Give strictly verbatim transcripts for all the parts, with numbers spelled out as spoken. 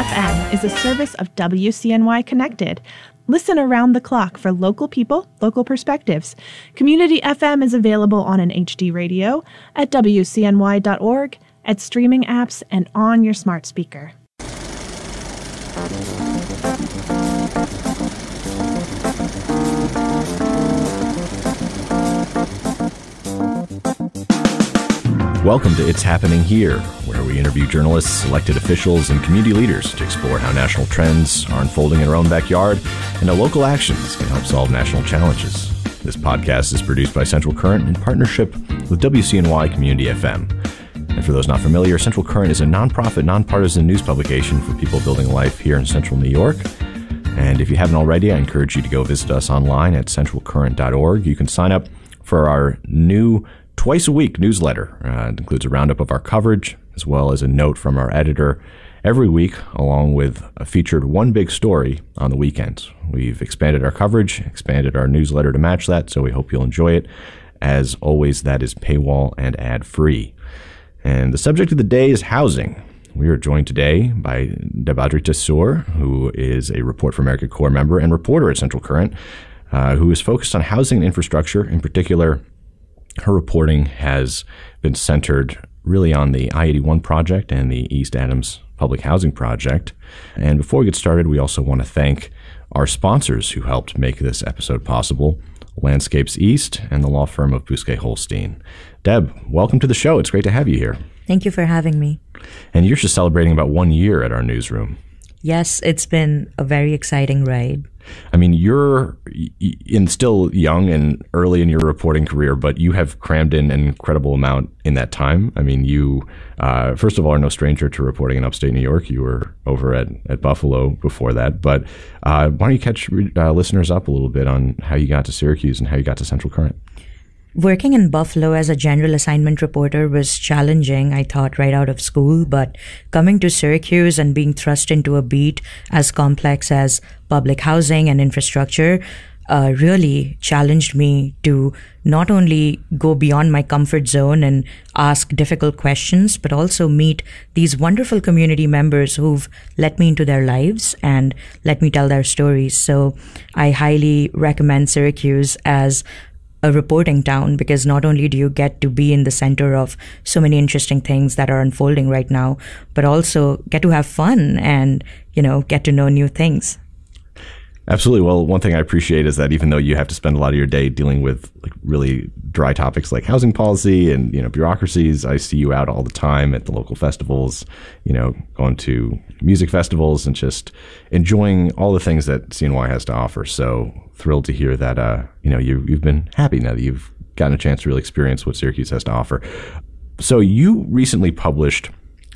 F M is a service of W C N Y Connected. Listen around the clock for local people, local perspectives. Community F M is available on an H D radio, at W C N Y dot org, at streaming apps, and on your smart speaker. Welcome to It's Happening Here, where we interview journalists, elected officials, and community leaders to explore how national trends are unfolding in our own backyard and how local actions can help solve national challenges. This podcast is produced by Central Current in partnership with W C N Y Community F M. And for those not familiar, Central Current is a nonprofit, nonpartisan news publication for people building life here in central New York. And if you haven't already, I encourage you to go visit us online at central current dot org. You can sign up for our new twice a week newsletter. Uh, it includes a roundup of our coverage, as well as a note from our editor every week, along with a featured one big story on the weekends. We've expanded our coverage, expanded our newsletter to match that, so we hope you'll enjoy it. As always, that is paywall and ad-free. And the subject of the day is housing. We are joined today by Debadri Tesur, who is a Report for America Corps member and reporter at Central Current, uh, who is focused on housing and infrastructure. In particular, her reporting has been centered really on the I eighty-one project and the East Adams Public Housing Project. And before we get started, we also want to thank our sponsors who helped make this episode possible, Landscapes East and the law firm of Bousquet Holstein. Deb, welcome to the show. It's great to have you here. Thank you for having me. And you're just celebrating about one year at our newsroom. Yes, it's been a very exciting ride. I mean, you're in still young and early in your reporting career, but you have crammed in an incredible amount in that time. I mean, you, uh, first of all, are no stranger to reporting in upstate New York. You were over at, at Buffalo before that. But uh, why don't you catch uh, listeners up a little bit on how you got to Syracuse and how you got to Central Current? Working in Buffalo as a general assignment reporter was challenging, I thought, right out of school, but coming to Syracuse and being thrust into a beat as complex as public housing and infrastructure uh, really challenged me to not only go beyond my comfort zone and ask difficult questions, but also meet these wonderful community members who've let me into their lives and let me tell their stories. So I highly recommend Syracuse as a reporting town, because not only do you get to be in the center of so many interesting things that are unfolding right now, but also get to have fun and, you know, get to know new things. Absolutely. Well, one thing I appreciate is that even though you have to spend a lot of your day dealing with like really dry topics like housing policy and, you know, bureaucracies, I see you out all the time at the local festivals, you know, going to music festivals and just enjoying all the things that C N Y has to offer. So thrilled to hear that, uh, you know, you, you've been happy now that you've gotten a chance to really experience what Syracuse has to offer. So you recently published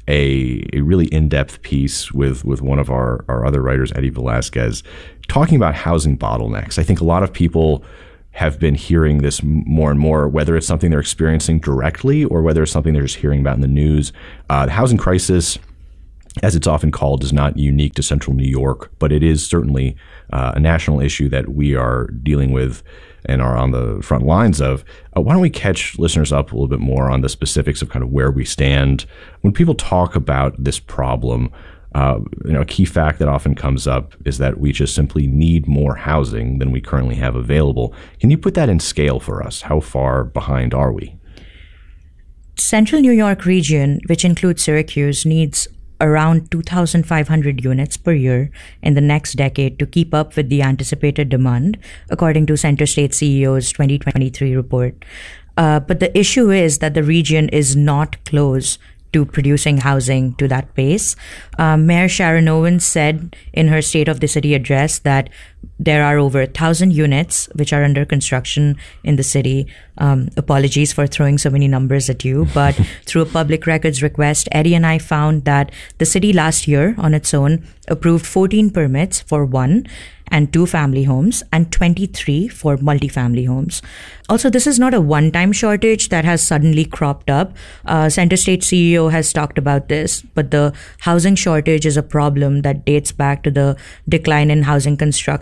a, a really in-depth piece with, with one of our, our other writers, Eddie Velasquez, talking about housing bottlenecks. I think a lot of people have been hearing this more and more, whether it's something they're experiencing directly or whether it's something they're just hearing about in the news. Uh, the housing crisis, as it's often called, is not unique to central New York, but it is certainly uh, a national issue that we are dealing with and are on the front lines of. Uh, why don't we catch listeners up a little bit more on the specifics of kind of where we stand when people talk about this problem? Uh, you know, a key fact that often comes up is that we just simply need more housing than we currently have available. Can you put that in scale for us? How far behind are we? Central New York region, which includes Syracuse, needs around two thousand five hundred units per year in the next decade to keep up with the anticipated demand, according to Center State C E O's twenty twenty-three report. Uh, but the issue is that the region is not close to producing housing to that pace. Uh, Mayor Sharon Owens said in her State of the City address that there are over a thousand units which are under construction in the city. Um, apologies for throwing so many numbers at you, but through a public records request, Eddie and I found that the city last year on its own approved fourteen permits for one and two family homes and twenty-three for multifamily homes. Also, this is not a one-time shortage that has suddenly cropped up. Uh, Center State C E O has talked about this, but the housing shortage is a problem that dates back to the decline in housing construction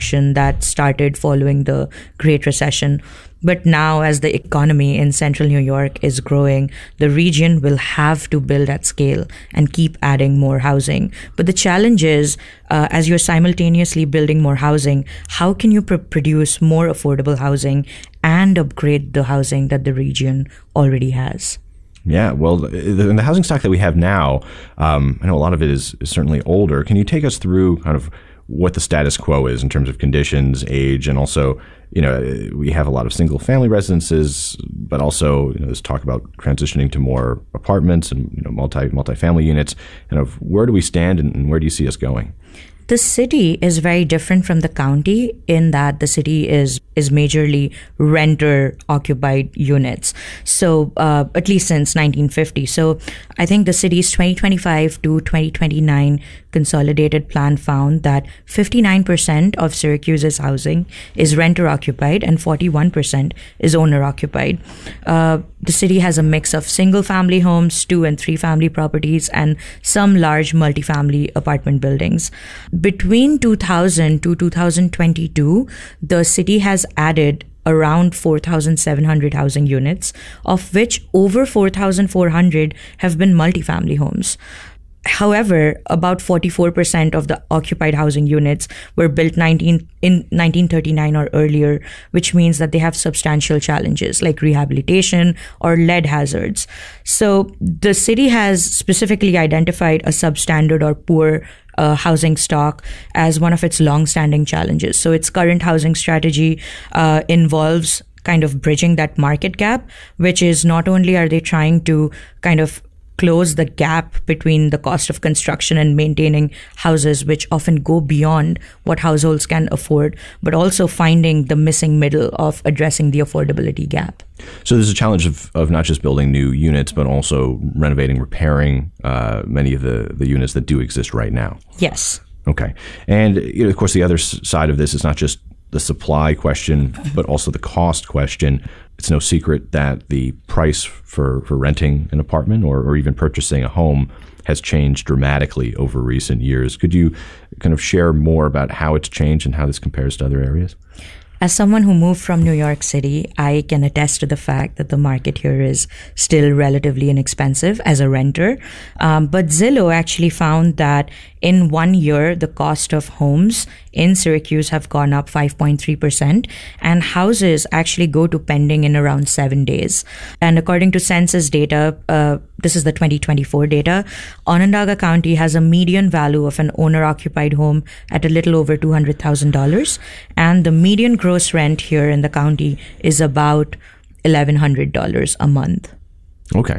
construction that started following the Great Recession. But now, as the economy in central New York is growing, the region will have to build at scale and keep adding more housing. But the challenge is, uh, as you're simultaneously building more housing, how can you pr- produce more affordable housing and upgrade the housing that the region already has? Yeah, well, the, the housing stock that we have now, um, I know a lot of it is, is certainly older. Can you take us through kind of what the status quo is in terms of conditions, age, and also, you know, we have a lot of single family residences, but also, you know, there's talk about transitioning to more apartments and, you know, multi multi-family units. Kind of where do we stand and, and where do you see us going? The city is very different from the county in that the city is is majorly renter-occupied units. So uh, at least since nineteen fifty. So I think the city's twenty twenty-five to twenty twenty-nine consolidated plan found that fifty-nine percent of Syracuse's housing is renter-occupied and forty-one percent is owner-occupied. Uh, the city has a mix of single-family homes, two and three-family properties, and some large multifamily apartment buildings. Between two thousand to two thousand twenty-two, the city has added around four thousand seven hundred housing units, of which over four thousand four hundred have been multifamily homes. However, about forty-four percent of the occupied housing units were built nineteen, in nineteen thirty-nine or earlier, which means that they have substantial challenges like rehabilitation or lead hazards. So the city has specifically identified a substandard or poor Uh, housing stock as one of its long-standing challenges. So its current housing strategy uh, involves kind of bridging that market gap, which is not only are they trying to kind of close the gap between the cost of construction and maintaining houses, which often go beyond what households can afford, but also finding the missing middle of addressing the affordability gap. So there's a challenge of, of not just building new units, but also renovating, repairing uh, many of the, the units that do exist right now. Yes. Okay. And, you know, of course, the other side of this is not just the supply question, but also the cost question. It's no secret that the price for, for renting an apartment or, or even purchasing a home has changed dramatically over recent years. Could you kind of share more about how it's changed and how this compares to other areas? As someone who moved from New York City, I can attest to the fact that the market here is still relatively inexpensive as a renter. Um, but Zillow actually found that in one year, the cost of homes in Syracuse have gone up five point three percent, and houses actually go to pending in around seven days. And according to census data, uh, this is the twenty twenty-four data, Onondaga County has a median value of an owner-occupied home at a little over two hundred thousand dollars, and the median gross rent here in the county is about eleven hundred dollars a month. Okay.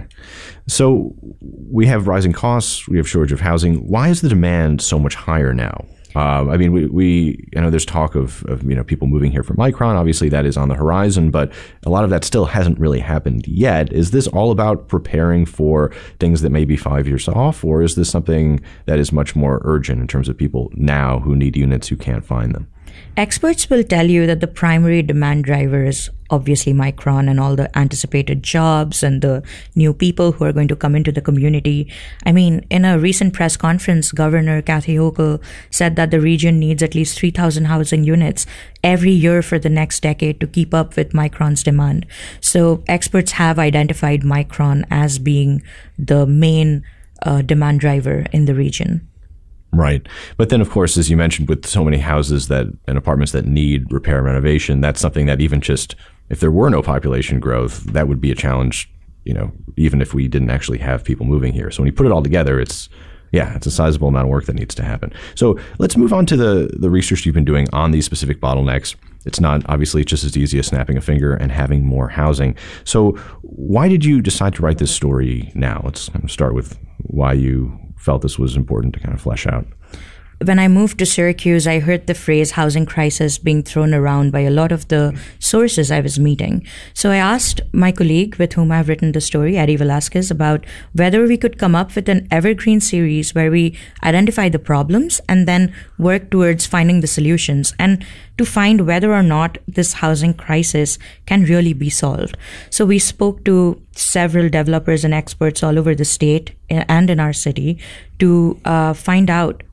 So we have rising costs, we have shortage of housing. Why is the demand so much higher now? Uh, I mean, we, we, I know there's talk of, of, you know, people moving here from Micron. Obviously, that is on the horizon, but a lot of that still hasn't really happened yet. Is this all about preparing for things that may be five years off, or is this something that is much more urgent in terms of people now who need units who can't find them? Experts will tell you that the primary demand driver is obviously Micron and all the anticipated jobs and the new people who are going to come into the community. I mean, in a recent press conference, Governor Kathy Hochul said that the region needs at least three thousand housing units every year for the next decade to keep up with Micron's demand. So experts have identified Micron as being the main uh, demand driver in the region. Right. But then, of course, as you mentioned, with so many houses that and apartments that need repair and renovation, that's something that even just if there were no population growth, that would be a challenge, you know, even if we didn't actually have people moving here. So when you put it all together, it's, yeah, it's a sizable amount of work that needs to happen. So let's move on to the, the research you've been doing on these specific bottlenecks. It's not obviously just as easy as snapping a finger and having more housing. So why did you decide to write this story now? Let's kind of start with why you felt this was important to kind of flesh out. When I moved to Syracuse, I heard the phrase housing crisis being thrown around by a lot of the sources I was meeting. So I asked my colleague with whom I've written the story, Eddie Velasquez, about whether we could come up with an evergreen series where we identify the problems and then work towards finding the solutions and to find whether or not this housing crisis can really be solved. So we spoke to several developers and experts all over the state and in our city to uh, find out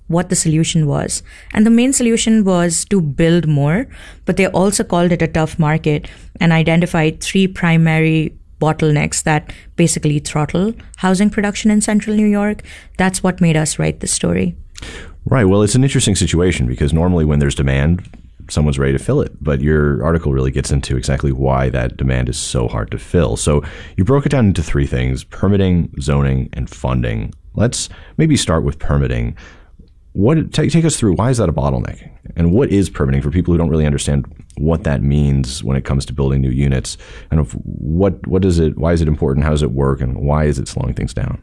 what the solution was. And the main solution was to build more, but they also called it a tough market and identified three primary bottlenecks that basically throttle housing production in central New York. That's what made us write this story. Right. Well, it's an interesting situation because normally when there's demand, someone's ready to fill it. But your article really gets into exactly why that demand is so hard to fill. So you broke it down into three things: permitting, zoning, and funding. Let's maybe start with permitting. What take, take us through, why is that a bottleneck? And what is permitting for people who don't really understand what that means when it comes to building new units? And of what what is it, why is it important, how does it work, and why is it slowing things down?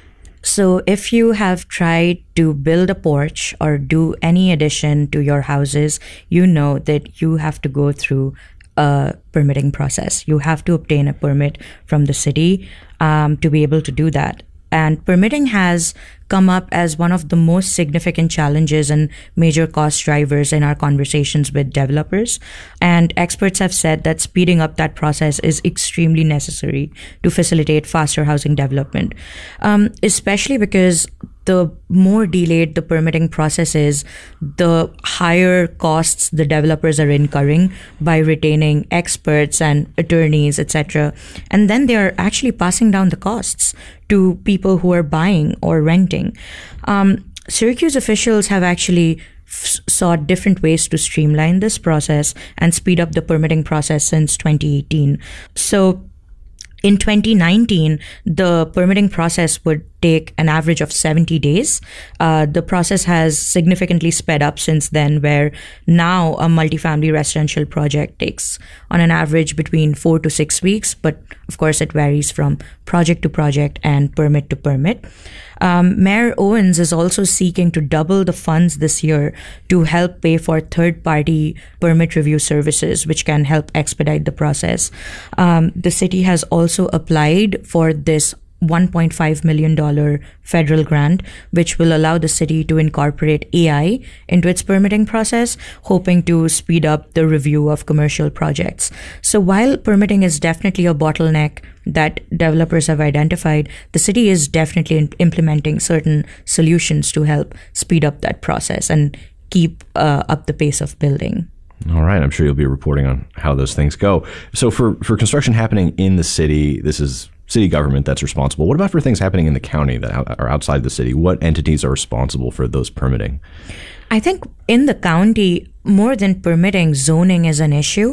So if you have tried to build a porch or do any addition to your houses, you know that you have to go through a permitting process. You have to obtain a permit from the city um, to be able to do that. And permitting has come up as one of the most significant challenges and major cost drivers in our conversations with developers. And experts have said that speeding up that process is extremely necessary to facilitate faster housing development, um, especially because the more delayed the permitting process is, the higher costs the developers are incurring by retaining experts and attorneys, et cetera. And then they are actually passing down the costs to people who are buying or renting. Um, Syracuse officials have actually f- sought different ways to streamline this process and speed up the permitting process since twenty eighteen. So in twenty nineteen, the permitting process would take an average of seventy days. Uh, the process has significantly sped up since then, where now a multifamily residential project takes on an average between four to six weeks. But of course, it varies from project to project and permit to permit. Um, Mayor Owens is also seeking to double the funds this year to help pay for third-party permit review services, which can help expedite the process. Um, the city has also applied for this one point five million dollars federal grant, which will allow the city to incorporate A I into its permitting process, hoping to speed up the review of commercial projects. So while permitting is definitely a bottleneck that developers have identified, the city is definitely in- implementing certain solutions to help speed up that process and keep uh, up the pace of building. All right. I'm sure you'll be reporting on how those things go. So for, for construction happening in the city, this is city government that's responsible. What about for things happening in the county that are outside the city? What entities are responsible for those permitting? I think in the county, more than permitting, zoning is an issue.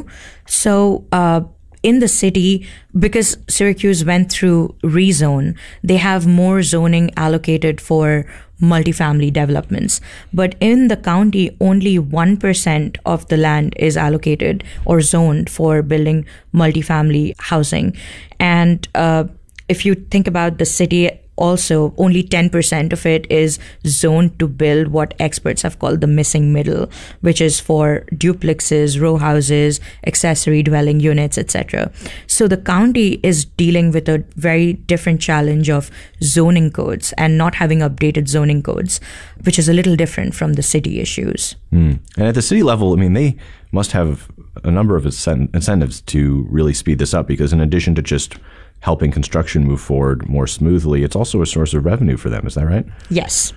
So uh, in the city, because Syracuse went through rezone, they have more zoning allocated for multifamily developments. But in the county, only one percent of the land is allocated or zoned for building multifamily housing. And uh, if you think about the city, also only ten percent of it is zoned to build what experts have called the missing middle, which is for duplexes, row houses, accessory dwelling units, et cetera. So the county is dealing with a very different challenge of zoning codes and not having updated zoning codes, which is a little different from the city issues. Mm. And at the city level, I mean, they must have a number of incentives to really speed this up, because in addition to just helping construction move forward more smoothly, it's also a source of revenue for them. Is that right? Yes.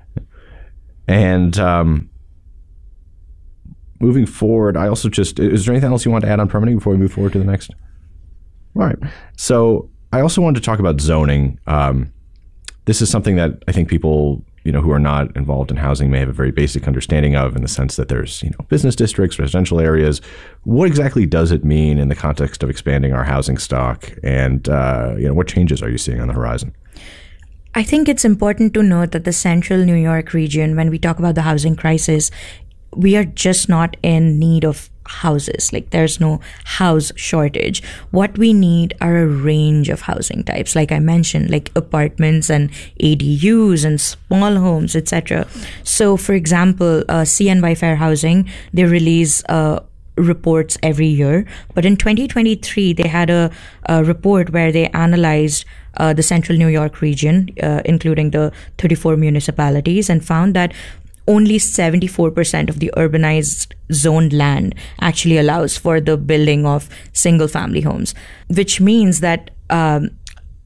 And um, moving forward, I also just, is there anything else you want to add on permitting before we move forward to the next? All right. So I also wanted to talk about zoning. Um, this is something that I think people, you know, who are not involved in housing may have a very basic understanding of, in the sense that there's, you know, business districts, residential areas. What exactly does it mean in the context of expanding our housing stock? And, uh, you know, what changes are you seeing on the horizon? I think it's important to note that the central New York region, when we talk about the housing crisis, we are just not in need of houses. Like, there's no house shortage. What we need are a range of housing types, like I mentioned, like apartments and A D Us and small homes, et cetera. So, for example, uh, C N Y Fair Housing, they release uh, reports every year. But in twenty twenty-three, they had a, a report where they analyzed uh, the central New York region, uh, including the thirty-four municipalities, and found that only seventy-four percent of the urbanized zoned land actually allows for the building of single family homes, which means that um,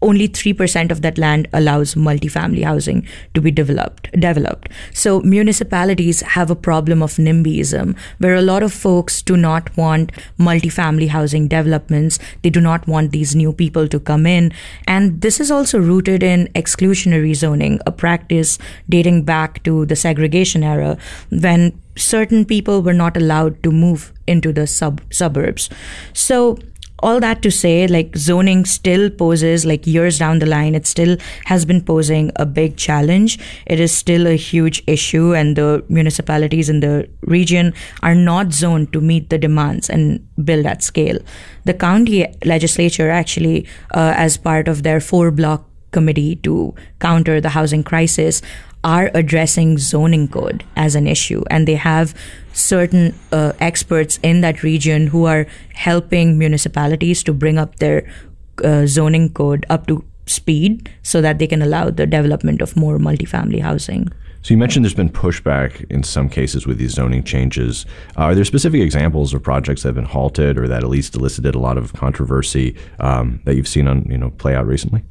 only three percent of that land allows multifamily housing to be developed. developed. So municipalities have a problem of NIMBYism, where a lot of folks do not want multifamily housing developments. They do not want these new people to come in. And this is also rooted in exclusionary zoning, a practice dating back to the segregation era, when certain people were not allowed to move into the sub suburbs. So all that to say, like, zoning still poses, like, years down the line, it still has been posing a big challenge. It is still a huge issue, and the municipalities in the region are not zoned to meet the demands and build at scale. The county legislature actually, uh, as part of their four-block committee to counter the housing crisis, are addressing zoning code as an issue, and they have certain uh, experts in that region who are helping municipalities to bring up their uh, zoning code up to speed so that they can allow the development of more multifamily housing. So you mentioned there's been pushback in some cases with these zoning changes. Uh, are there specific examples of projects that have been halted or that at least elicited a lot of controversy um, that you've seen on, you know, play out recently?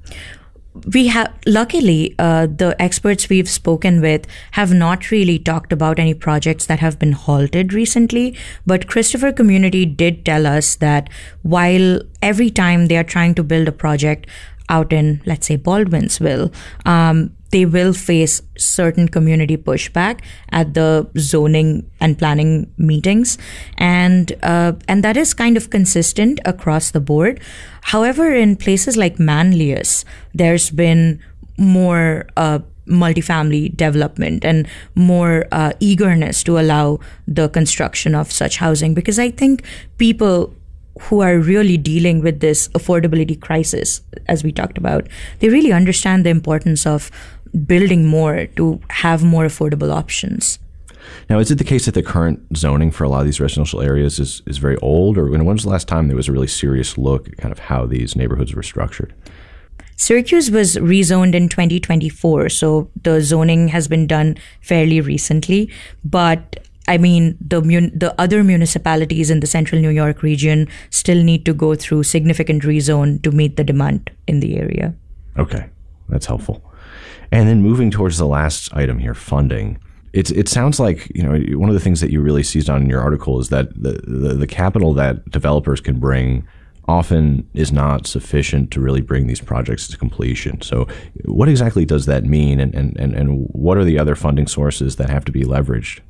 We have, luckily, uh, the experts we've spoken with have not really talked about any projects that have been halted recently. But Christopher Community did tell us that while every time they are trying to build a project out in, let's say, Baldwinsville, um, they will face certain community pushback at the zoning and planning meetings. And uh, and that is kind of consistent across the board. However, in places like Manlius, there's been more uh, multifamily development and more uh, eagerness to allow the construction of such housing, because I think people who are really dealing with this affordability crisis, as we talked about, they really understand the importance of building more to have more affordable options. Now, is it the case that the current zoning for a lot of these residential areas is, is very old, or when was the last time there was a really serious look at kind of how these neighborhoods were structured? Syracuse was rezoned in twenty twenty-four, so the zoning has been done fairly recently. But I mean, the mun- the other municipalities in the central New York region still need to go through significant rezone to meet the demand in the area. Okay, that's helpful. And then moving towards the last item here, funding. It's, it sounds like, you know, one of the things that you really seized on in your article is that the, the, the capital that developers can bring often is not sufficient to really bring these projects to completion. So what exactly does that mean, and, and, and, and what are the other funding sources that have to be leveraged?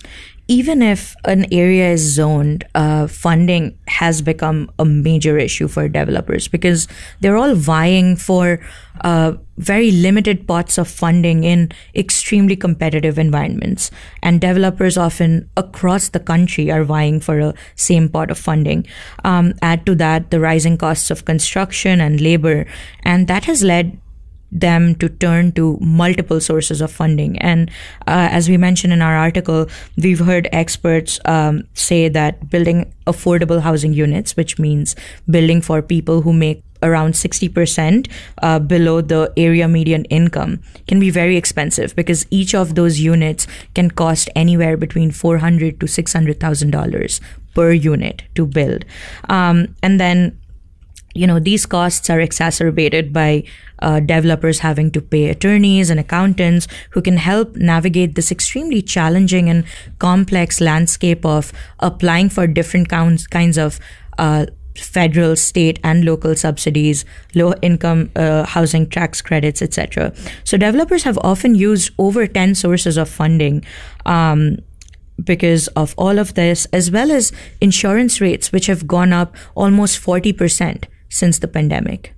Even if an area is zoned, uh, funding has become a major issue for developers because they're all vying for uh, very limited pots of funding in extremely competitive environments. And developers often across the country are vying for a same pot of funding. Um, add to that the rising costs of construction and labor, and that has led them to turn to multiple sources of funding. And uh, as we mentioned in our article, we've heard experts um, say that building affordable housing units, which means building for people who make around sixty percent uh, below the area median income, can be very expensive because each of those units can cost anywhere between four hundred thousand dollars to six hundred thousand dollars per unit to build. Um, and then You know, these costs are exacerbated by uh, developers having to pay attorneys and accountants who can help navigate this extremely challenging and complex landscape of applying for different kinds, kinds of uh, federal, state, and local subsidies, low-income uh, housing tax credits, et cetera. So developers have often used over ten sources of funding um, because of all of this, as well as insurance rates, which have gone up almost forty percent. Since the pandemic.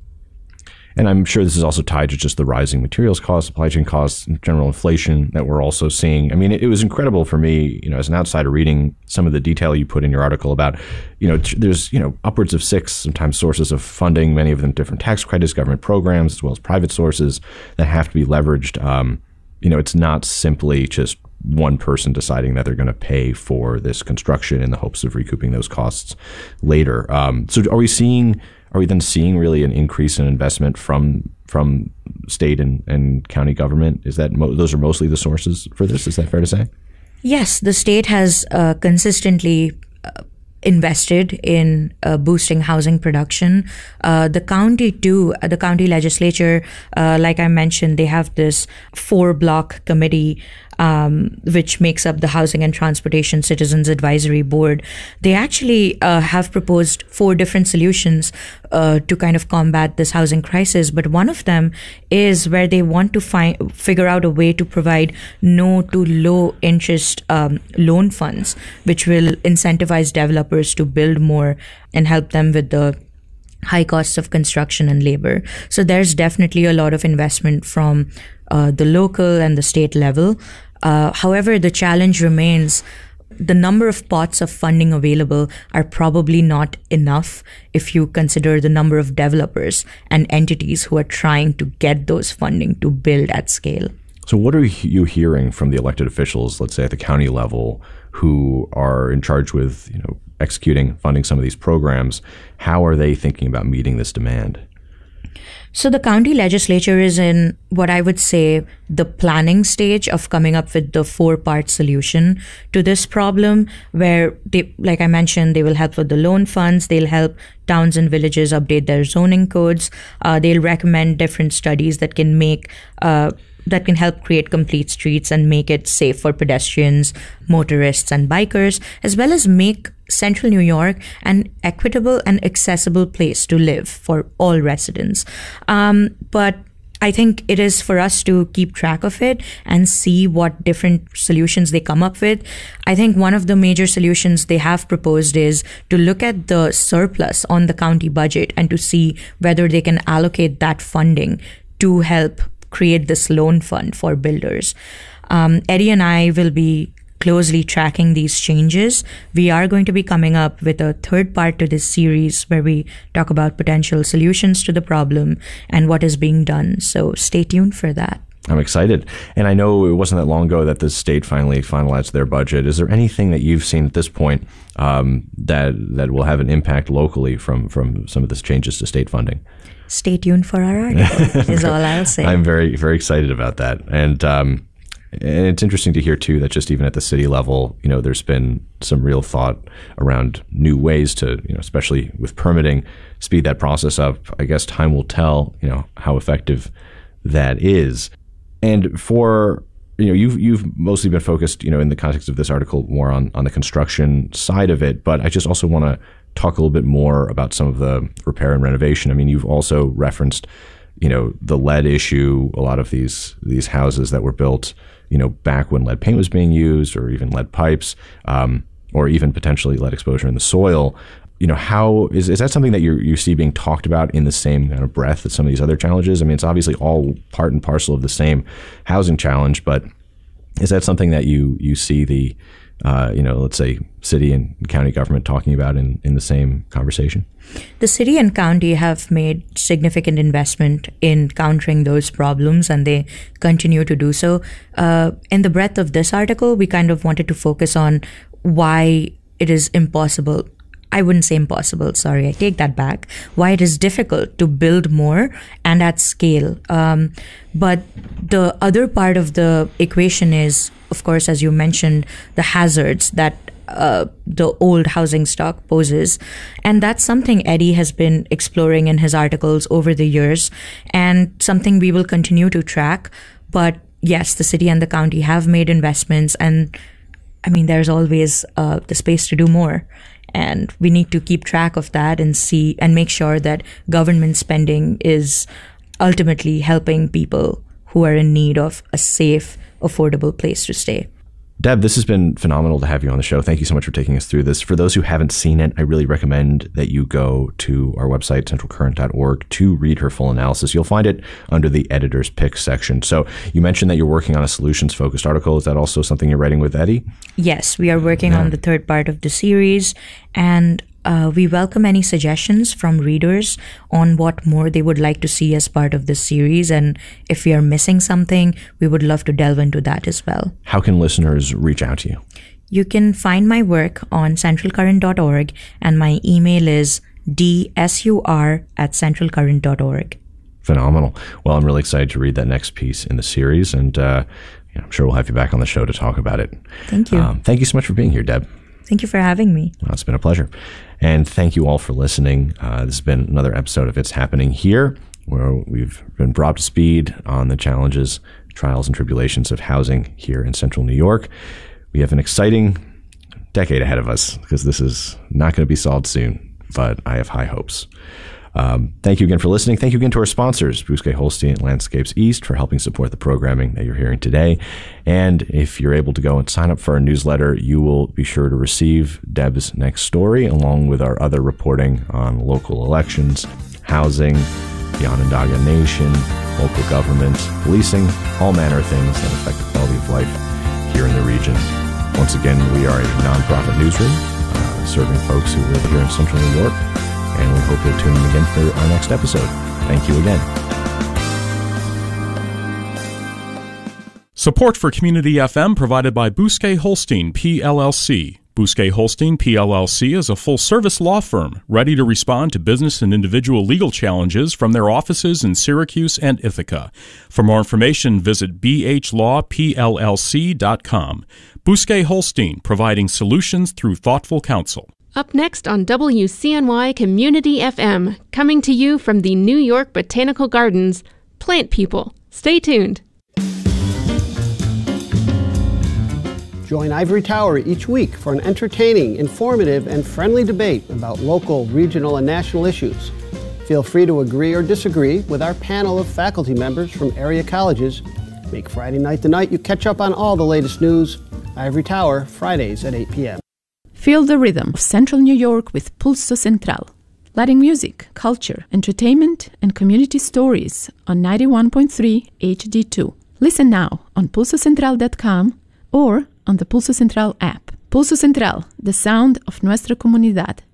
And I'm sure this is also tied to just the rising materials costs, supply chain costs, and general inflation that we're also seeing. I mean, it, it was incredible for me, you know, as an outsider reading some of the detail you put in your article about, you know, t- there's, you know, upwards of six sometimes sources of funding, many of them different tax credits, government programs, as well as private sources that have to be leveraged. Um, you know, it's not simply just one person deciding that they're going to pay for this construction in the hopes of recouping those costs later. Um, so are we seeing... Are we then seeing really an increase in investment from from state and, and county government? Is that mo- those are mostly the sources for this? Is that fair to say? Yes, the state has uh, consistently uh, invested in uh, boosting housing production. Uh, the county too, uh, the county legislature, uh, like I mentioned, they have this four block committee um, which makes up the Housing and Transportation Citizens Advisory Board. They actually uh, have proposed four different solutions uh, to kind of combat this housing crisis. But one of them is where they want to find figure out a way to provide no to low interest um, loan funds, which will incentivize developers to build more and help them with the high costs of construction and labor. So there's definitely a lot of investment from uh, the local and the state level. Uh, however, the challenge remains the number of pots of funding available are probably not enough if you consider the number of developers and entities who are trying to get those funding to build at scale. So what are you hearing from the elected officials, let's say at the county level, who are in charge with, you know, executing, funding some of these programs? How are they thinking about meeting this demand? So the county legislature is in what I would say the planning stage of coming up with the four-part solution to this problem, where they, like I mentioned, they will help with the loan funds, they'll help towns and villages update their zoning codes, uh, they'll recommend different studies that can make uh, that can help create complete streets and make it safe for pedestrians, motorists, and bikers, as well as make Central New York an equitable and accessible place to live for all residents. Um, but I think it is for us to keep track of it and see what different solutions they come up with. I think one of the major solutions they have proposed is to look at the surplus on the county budget and to see whether they can allocate that funding to help create this loan fund for builders. Um, Eddie and I will be closely tracking these changes. We are going to be coming up with a third part to this series where we talk about potential solutions to the problem and what is being done. So stay tuned for that. I'm excited. And I know it wasn't that long ago that the state finally finalized their budget. Is there anything that you've seen at this point um, that that will have an impact locally from, from some of these changes to state funding? Stay tuned for our article, is all I'll say. I'm very, very excited about that. And, um, and it's interesting to hear, too, that just even at the city level, you know, there's been some real thought around new ways to, you know, especially with permitting, speed that process up. I guess time will tell, you know, how effective that is. And for, you know, you've, you've mostly been focused, you know, in the context of this article more on, on the construction side of it. But I just also want to talk a little bit more about some of the repair and renovation. I mean, you've also referenced, you know, the lead issue, a lot of these these houses that were built, you know, back when lead paint was being used, or even lead pipes, um, or even potentially lead exposure in the soil. You know, how is is that something that you you see being talked about in the same kind of breath as some of these other challenges? I mean, it's obviously all part and parcel of the same housing challenge, but is that something that you you see the Uh, you know, let's say city and county government talking about in, in the same conversation? The city and county have made significant investment in countering those problems, and they continue to do so. Uh, in the breadth of this article, we kind of wanted to focus on why it is impossible. I wouldn't say impossible, sorry, I take that back. Why it is difficult to build more and at scale. Um, but the other part of the equation is, of course, as you mentioned, the hazards that uh, the old housing stock poses. And that's something Eddie has been exploring in his articles over the years, and something we will continue to track. But yes, the city and the county have made investments, and I mean, there's always uh, the space to do more. And we need to keep track of that and see and make sure that government spending is ultimately helping people who are in need of a safe, affordable place to stay. Deb, this has been phenomenal to have you on the show. Thank you so much for taking us through this. For those who haven't seen it, I really recommend that you go to our website, central current dot org, to read her full analysis. You'll find it under the editor's pick section. So you mentioned that you're working on a solutions-focused article. Is that also something you're writing with Eddie? Yes, we are working yeah. on the third part of the series, and uh, we welcome any suggestions from readers on what more they would like to see as part of this series. And if we are missing something, we would love to delve into that as well. How can listeners reach out to you? You can find my work on central current dot org, and my email is d s u r at central current dot org. Phenomenal. Well, I'm really excited to read that next piece in the series, and uh, I'm sure we'll have you back on the show to talk about it. Thank you. Um, thank you so much for being here, Deb. Thank you for having me. Well, it's been a pleasure. And thank you all for listening. Uh, this has been another episode of It's Happening Here, where we've been brought up to speed on the challenges, trials, and tribulations of housing here in central New York. We have an exciting decade ahead of us because this is not going to be solved soon, but I have high hopes. Um, thank you again for listening. Thank you again to our sponsors, Bousquet Holstein and Landscapes East, for helping support the programming that you're hearing today. And if you're able to go and sign up for our newsletter, you will be sure to receive Deb's next story, along with our other reporting on local elections, housing, the Onondaga Nation, local government, policing, all manner of things that affect the quality of life here in the region. Once again, we are a nonprofit newsroom uh, serving folks who live here in central New York. And we hope you'll tune in again for our next episode. Thank you again. Support for Community F M provided by Bousquet Holstein, P L L C. Bousquet Holstein, P L L C is a full-service law firm ready to respond to business and individual legal challenges from their offices in Syracuse and Ithaca. For more information, visit b h law p l l c dot com. Bousquet Holstein, providing solutions through thoughtful counsel. Up next on W C N Y Community F M, coming to you from the New York Botanical Gardens, Plant People. Stay tuned. Join Ivory Tower each week for an entertaining, informative, and friendly debate about local, regional, and national issues. Feel free to agree or disagree with our panel of faculty members from area colleges. Make Friday night the night you catch up on all the latest news. Ivory Tower, Fridays at eight p.m. Feel the rhythm of Central New York with Pulso Central, letting music, culture, entertainment, and community stories on ninety-one point three H D two. Listen now on pulso central dot com or on the Pulso Central app. Pulso Central, the sound of nuestra comunidad.